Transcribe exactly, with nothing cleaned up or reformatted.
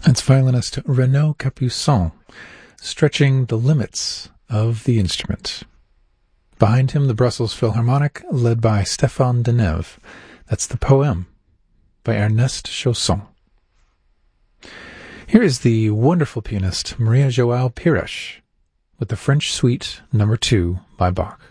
That's violinist Renaud Capuçon, stretching the limits of the instrument. Behind him, the Brussels Philharmonic, led by Stéphane Denève. That's the Poème by Ernest Chausson. Here is the wonderful pianist Maria João Pires with the French Suite Number Two by Bach.